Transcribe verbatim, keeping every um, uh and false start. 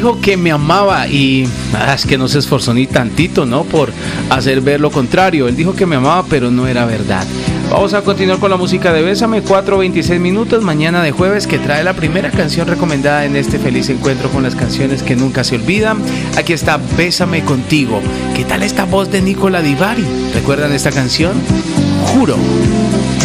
Dijo que me amaba y ah, es que no se esforzó ni tantito, ¿no? Por hacer ver lo contrario. Él dijo que me amaba, pero no era verdad. Vamos a continuar con la música de Bésame, cuatro veintiséis minutos, mañana de jueves, que trae la primera canción recomendada en este feliz encuentro con las canciones que nunca se olvidan. Aquí está Bésame Contigo. ¿Qué tal esta voz de Nicola Di Bari? ¿Recuerdan esta canción? Juro.